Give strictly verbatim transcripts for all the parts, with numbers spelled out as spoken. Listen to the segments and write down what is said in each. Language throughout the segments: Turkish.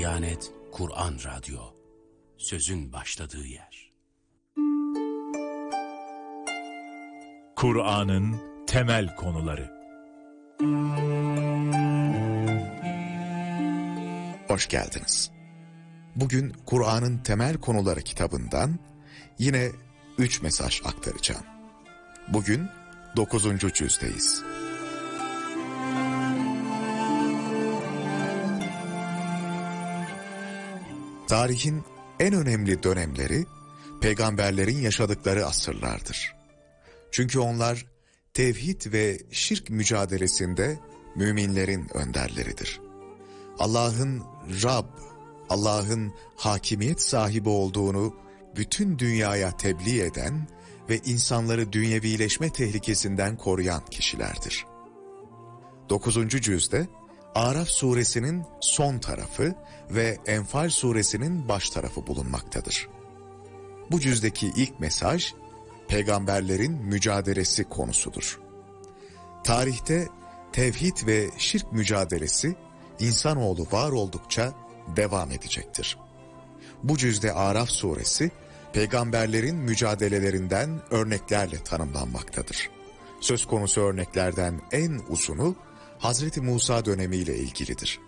Diyanet Kur'an Radyo, sözün başladığı yer. Kur'an'ın temel konuları. Hoş geldiniz. Bugün Kur'an'ın temel konuları kitabından yine üç mesaj aktaracağım. Bugün dokuzuncu cüzdeyiz. Tarihin en önemli dönemleri peygamberlerin yaşadıkları asırlardır. Çünkü onlar tevhid ve şirk mücadelesinde müminlerin önderleridir. Allah'ın Rab, Allah'ın hakimiyet sahibi olduğunu bütün dünyaya tebliğ eden ve insanları dünyevileşme tehlikesinden koruyan kişilerdir. dokuzuncu cüzde Araf suresinin son tarafı ve Enfal suresinin baş tarafı bulunmaktadır. Bu cüzdeki ilk mesaj, peygamberlerin mücadelesi konusudur. Tarihte tevhid ve şirk mücadelesi insanoğlu var oldukça devam edecektir. Bu cüzde Araf suresi, peygamberlerin mücadelelerinden örneklerle tanımlanmaktadır. Söz konusu örneklerden en uzunu, Hazreti Musa dönemiyle ilgilidir.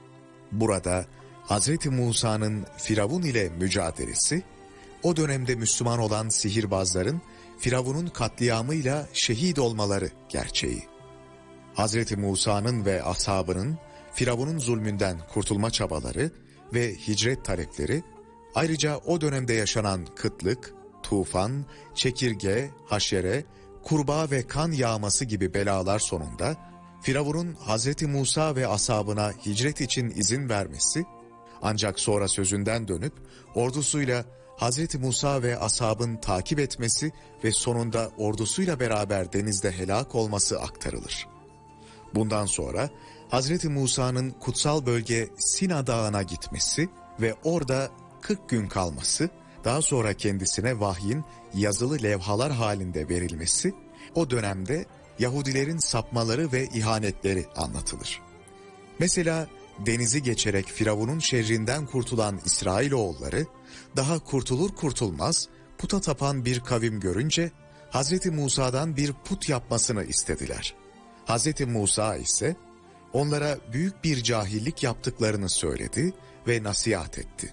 Burada Hazreti Musa'nın Firavun ile mücadelesi, o dönemde Müslüman olan sihirbazların Firavun'un katliamıyla şehit olmaları gerçeği. Hazreti Musa'nın ve ashabının Firavun'un zulmünden kurtulma çabaları ve hicret talepleri, ayrıca o dönemde yaşanan kıtlık, tufan, çekirge, haşere, kurbağa ve kan yağması gibi belalar sonunda Firavun'un Hazreti Musa ve ashabına hicret için izin vermesi, ancak sonra sözünden dönüp ordusuyla Hazreti Musa ve ashabın takip etmesi ve sonunda ordusuyla beraber denizde helak olması aktarılır. Bundan sonra Hazreti Musa'nın kutsal bölge Sina Dağı'na gitmesi ve orada kırk gün kalması, daha sonra kendisine vahyin yazılı levhalar halinde verilmesi, o dönemde Yahudilerin sapmaları ve ihanetleri anlatılır. Mesela denizi geçerek Firavun'un şerrinden kurtulan İsrailoğulları, daha kurtulur kurtulmaz puta tapan bir kavim görünce Hazreti Musa'dan bir put yapmasını istediler. Hazreti Musa ise onlara büyük bir cahillik yaptıklarını söyledi ve nasihat etti.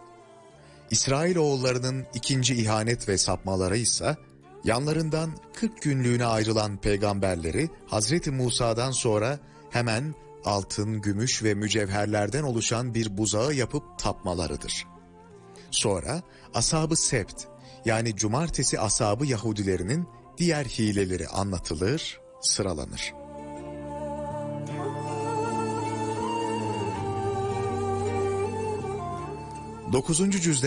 İsrailoğullarının ikinci ihanet ve sapmaları ise yanlarından kırk günlüğüne ayrılan peygamberleri Hazreti Musa'dan sonra hemen altın, gümüş ve mücevherlerden oluşan bir buzağı yapıp tapmalarıdır. Sonra ashab-ı sebt, yani cumartesi ashabı Yahudilerinin diğer hileleri anlatılır, sıralanır. dokuzuncu cüzde